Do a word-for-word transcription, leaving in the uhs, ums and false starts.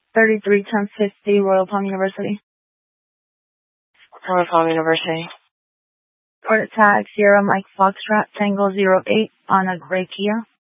thirty-three ten fifty Royal Palm University. Royal Palm University. Port tag Sierra Mike Foxtrot Tango zero eight on a gray Kia.